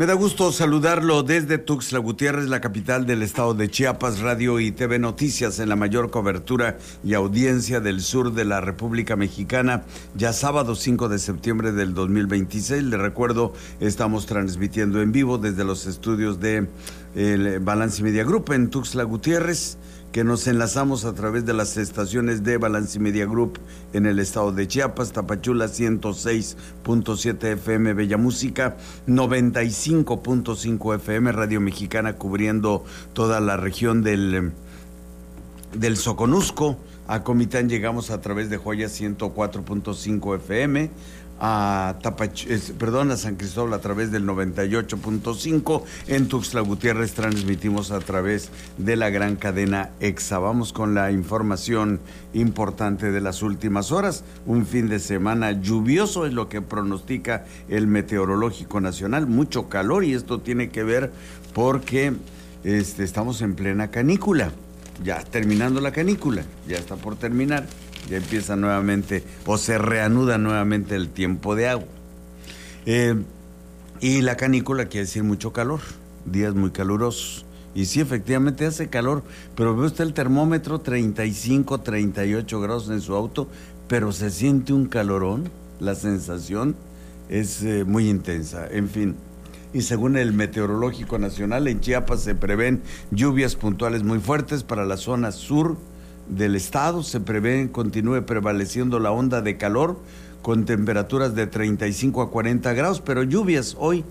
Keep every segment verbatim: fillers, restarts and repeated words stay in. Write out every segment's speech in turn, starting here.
Me da gusto saludarlo desde Tuxtla Gutiérrez, la capital del estado de Chiapas, radio y T V Noticias en la mayor cobertura y audiencia del sur de la República Mexicana. Ya sábado cinco de septiembre del dos mil veintiséis, le recuerdo, estamos transmitiendo en vivo desde los estudios de el Balance Media Group en Tuxtla Gutiérrez, que nos enlazamos a través de las estaciones de Balance Media Group en el estado de Chiapas, Tapachula ciento seis punto siete F M, Bella Música, noventa y cinco punto cinco F M, Radio Mexicana cubriendo toda la región del, del Soconusco. A Comitán llegamos a través de Joya ciento cuatro punto cinco F M, a Tapach perdón, a San Cristóbal a través del noventa y ocho punto cinco, en Tuxtla Gutiérrez transmitimos a través de la gran cadena EXA. Vamos con la información importante de las últimas horas. Un fin de semana lluvioso es lo que pronostica el Meteorológico Nacional, mucho calor, y esto tiene que ver porque este, estamos en plena canícula, ya terminando la canícula, ya está por terminar. Ya empieza nuevamente o se reanuda nuevamente el tiempo de agua. Eh, y la canícula quiere decir mucho calor, días muy calurosos. Y sí, efectivamente hace calor, pero ve usted el termómetro, treinta y cinco, treinta y ocho grados en su auto, pero se siente un calorón, la sensación es eh, muy intensa, en fin. Y según el Meteorológico Nacional, en Chiapas se prevén lluvias puntuales muy fuertes para la zona sur del estado. Se prevé continúe prevaleciendo la onda de calor con temperaturas de treinta y cinco a cuarenta grados, pero lluvias hoy.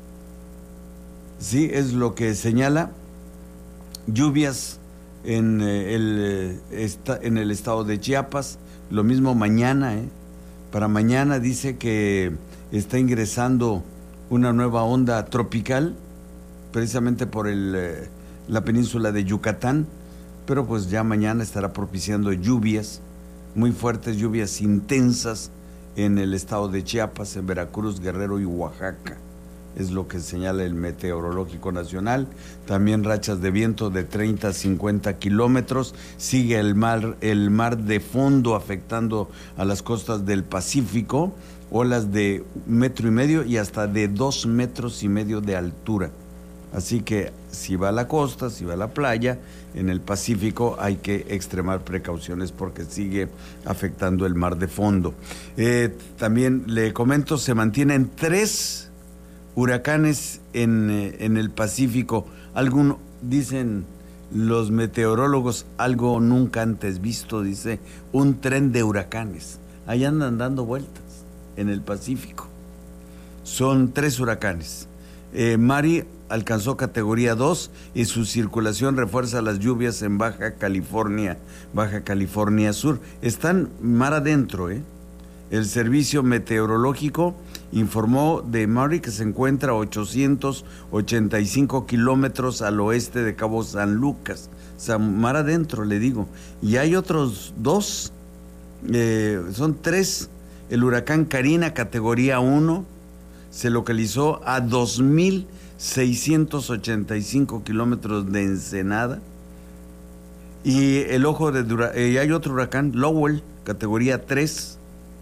Sí, es lo que señala, lluvias en, eh, el, eh, esta, en el estado de Chiapas. Lo mismo mañana, ¿eh? Para mañana dice que está ingresando una nueva onda tropical, precisamente por el, eh, la península de Yucatán. Pero pues ya mañana estará propiciando lluvias muy fuertes, lluvias intensas en el estado de Chiapas, en Veracruz, Guerrero y Oaxaca. Es lo que señala el Meteorológico Nacional. También rachas de viento de treinta a cincuenta kilómetros. Sigue el mar, el mar de fondo afectando a las costas del Pacífico. Olas de metro y medio y hasta de dos metros y medio de altura. Así que si va a la costa, si va a la playa, en el Pacífico hay que extremar precauciones porque sigue afectando el mar de fondo. Eh, también le comento, se mantienen tres huracanes en, eh, en el Pacífico. Algún, dicen los meteorólogos, algo nunca antes visto, dice, un tren de huracanes. Ahí andan dando vueltas en el Pacífico. Son tres huracanes. Eh, Mari alcanzó categoría dos y su circulación refuerza las lluvias en Baja California, Baja California Sur. Están mar adentro, ¿eh? El Servicio Meteorológico informó de Mari que se encuentra a ochocientos ochenta y cinco kilómetros al oeste de Cabo San Lucas. O sea, mar adentro, le digo. Y hay otros dos, eh, son tres. El huracán Karina, categoría uno, se localizó a dos mil seiscientos ochenta y cinco kilómetros de Ensenada. Y el ojo de Dura eh, hay otro huracán, Lowell, categoría tres,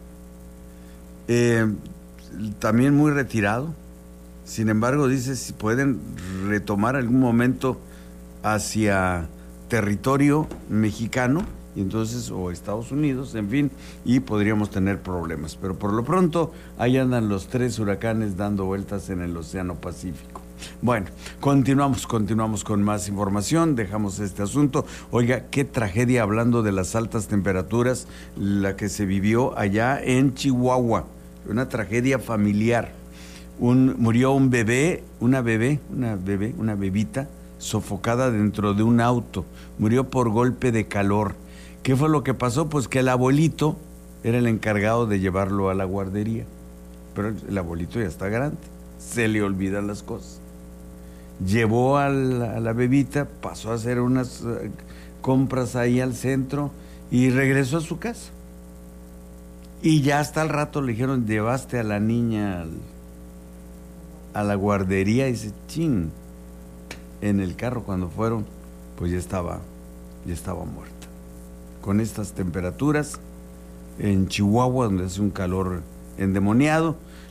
eh, también muy retirado. Sin embargo, dice si pueden retomar algún momento hacia territorio mexicano, y entonces, o Estados Unidos, en fin, y podríamos tener problemas. Pero por lo pronto, ahí andan los tres huracanes dando vueltas en el Océano Pacífico. Bueno, continuamos, continuamos con más información, dejamos este asunto. Oiga, qué tragedia, hablando de las altas temperaturas, la que se vivió allá en Chihuahua, una tragedia familiar. Un, murió un bebé, una bebé, una bebé, una bebita, sofocada dentro de un auto, murió por golpe de calor. ¿Qué fue lo que pasó? Pues que el abuelito era el encargado de llevarlo a la guardería, pero el abuelito ya está grande, se le olvidan las cosas. Llevó a la, a la bebita, pasó a hacer unas uh, compras ahí al centro y regresó a su casa. Y ya hasta el rato le dijeron, llevaste a la niña al, a la guardería, y dice, chin, en el carro cuando fueron, pues ya estaba, ya estaba muerta. Con estas temperaturas en Chihuahua, donde hace un calor endemoniado,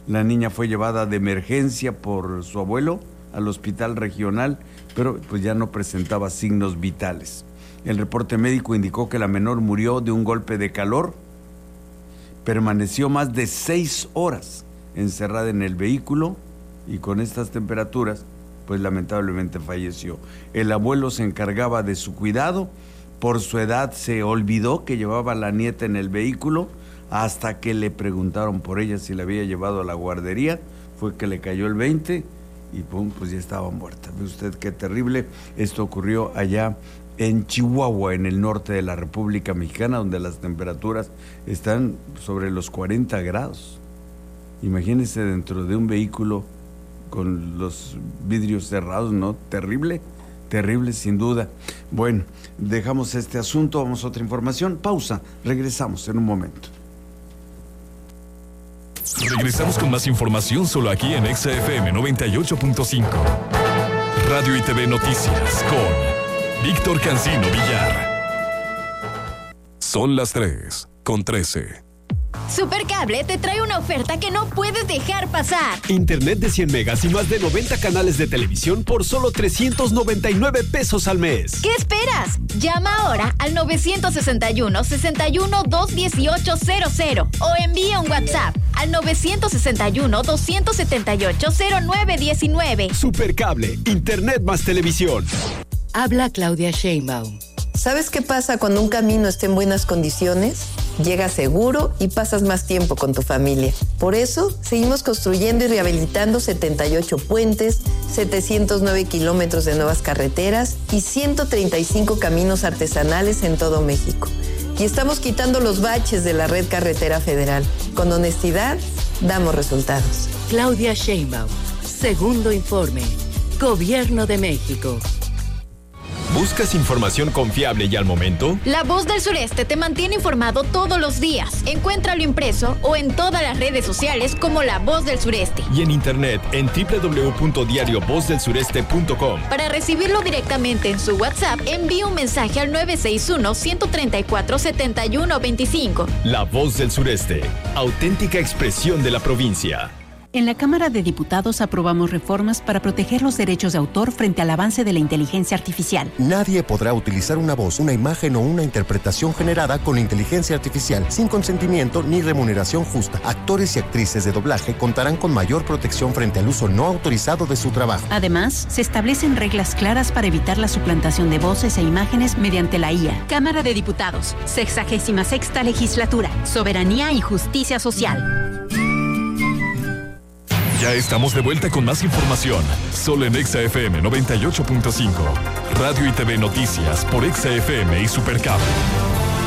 La niña fue llevada de emergencia por su abuelo al hospital regional, pero pues ya no presentaba signos vitales. El reporte médico indicó que la menor murió de un golpe de calor. Permaneció más de seis horas encerrada en el vehículo y con estas temperaturas, pues lamentablemente falleció. El abuelo se encargaba de su cuidado. Por su edad se olvidó que llevaba a la nieta en el vehículo hasta que le preguntaron por ella si la había llevado a la guardería. Fue que le cayó el veinte y pum, pues ya estaba muerta. Ve usted qué terrible. Esto ocurrió allá en Chihuahua, en el norte de la República Mexicana, donde las temperaturas están sobre los cuarenta grados. Imagínense dentro de un vehículo con los vidrios cerrados, ¿no? Terrible, terrible sin duda. Bueno, dejamos este asunto, vamos a otra información. Pausa, regresamos en un momento. Regresamos con más información solo aquí en Exa F M noventa y ocho punto cinco. Radio y T V Noticias con Víctor Cancino Villar. Son las tres con trece. Supercable te trae una oferta que no puedes dejar pasar. Internet de cien megas y más de noventa canales de televisión por solo trescientos noventa y nueve pesos al mes. ¿Qué esperas? Llama ahora al nueve seis uno, seis uno, dos uno ocho cero cero o envía un WhatsApp al nueve seis uno, dos siete ocho, cero nueve uno nueve. Supercable, Internet más televisión. Habla Claudia Sheinbaum. ¿Sabes qué pasa cuando un camino está en buenas condiciones? Llegas seguro y pasas más tiempo con tu familia. Por eso, seguimos construyendo y rehabilitando setenta y ocho puentes, setecientos nueve kilómetros de nuevas carreteras y ciento treinta y cinco caminos artesanales en todo México. Y estamos quitando los baches de la red carretera federal. Con honestidad, damos resultados. Claudia Sheinbaum. Segundo informe. Gobierno de México. ¿Buscas información confiable y al momento? La Voz del Sureste te mantiene informado todos los días. Encuéntralo impreso o en todas las redes sociales como La Voz del Sureste. Y en internet en doble u doble u doble u punto diario voz del sureste punto com. Para recibirlo directamente en su WhatsApp, envíe un mensaje al nueve seis uno, uno tres cuatro, siete uno dos cinco. La Voz del Sureste, auténtica expresión de la provincia. En la Cámara de Diputados aprobamos reformas para proteger los derechos de autor frente al avance de la inteligencia artificial. Nadie podrá utilizar una voz, una imagen o una interpretación generada con inteligencia artificial sin consentimiento ni remuneración justa. Actores y actrices de doblaje contarán con mayor protección frente al uso no autorizado de su trabajo. Además, se establecen reglas claras para evitar la suplantación de voces e imágenes mediante la I A. Cámara de Diputados, sexagésima sexta legislatura, soberanía y justicia social. Ya estamos de vuelta con más información, solo en Exa F M noventa y ocho punto cinco. Radio y T V Noticias por Exa F M y Supercable.